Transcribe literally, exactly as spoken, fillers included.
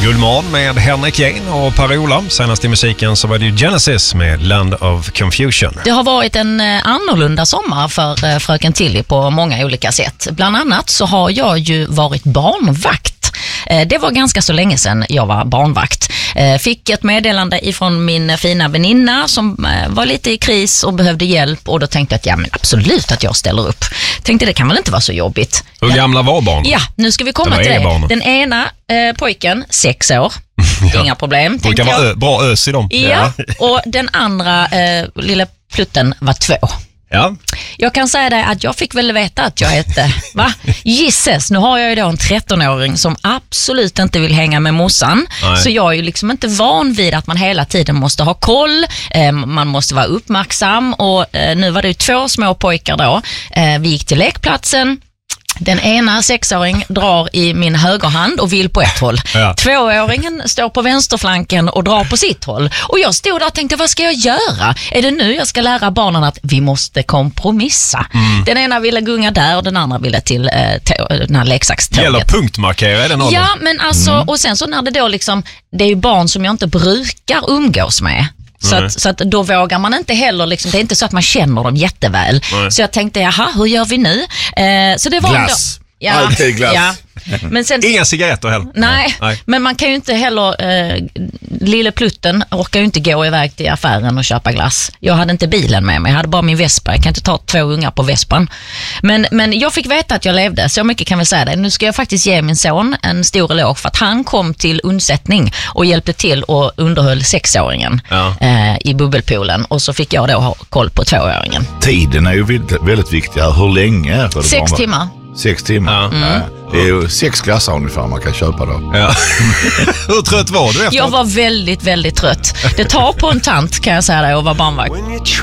Guldmorgon med Henrik Jane och Per-Ola. Senast i musiken så var det ju Genesis med Land of Confusion. Det har varit en annorlunda sommar för fröken Tilly på många olika sätt. Bland annat så har jag ju varit barnvakt. Det var ganska så länge sedan jag var barnvakt. Fick ett meddelande ifrån min fina väninna som var lite i kris och behövde hjälp. Och då tänkte jag att ja, men absolut att jag ställer upp. Tänkte det kan väl inte vara så jobbigt. Hur gamla var barnen? Ja, nu ska vi komma till det. Barnen. Den ena eh, pojken, sex år. Ja. Inga problem. Det kan vara ö- bra ös i dem. Ja, och den andra eh, lilla plutten var två. Ja. Jag kan säga det att jag fick väl veta att jag hette, va? Gisses, nu har jag ju då en trettonåring som absolut inte vill hänga med morsan. Nej. Så jag är ju liksom inte van vid att man hela tiden måste ha koll, eh, man måste vara uppmärksam och eh, nu var det ju två små pojkar då. Eh, vi gick till lekplatsen. Den ena sexåring drar i min högerhand och vill på ett håll. Ja. Tvååringen står på vänsterflanken och drar på sitt håll. Och jag stod där och tänkte, vad ska jag göra? Är det nu jag ska lära barnen att vi måste kompromissa? Mm. Den ena ville gunga där och den andra ville till eh, tå- den här leksakståget. Gäller punktmarkera, är det någon? Ja, men alltså, mm. och sen så när det då liksom, det är ju barn som jag inte brukar umgås med. Så att, så att då vågar man inte heller, liksom, det är inte så att man känner dem jätteväl. Nej. Så jag tänkte, jaha, hur gör vi nu? Eh, så det var glass. Ändå, ja, alltid glass. Ja. Men sen, inga cigaretter heller. Nej, nej, men man kan ju inte heller, eh, lille plutten orkar ju inte gå iväg till affären och köpa glass. Jag hade inte bilen med mig, jag hade bara min Vespa. Jag kan inte ta två ungar på Vespan. Men, men jag fick veta att jag levde, så mycket kan vi säga det. Nu ska jag faktiskt ge min son en stor eloge för att han kom till undsättning och hjälpte till och underhöll sexåringen ja. eh, i bubbelpoolen. Och så fick jag då ha koll på tvååringen. Tiden är ju väldigt, väldigt viktig. Hur länge? För det Sex timmar. Sex timmar. Ja. Mm. Ja. Det är ju sex glassar ungefär man kan köpa då. Ja. Hur trött var du efter? Jag var väldigt, väldigt trött. Det tar på en tant kan jag säga det och vara barnvakt.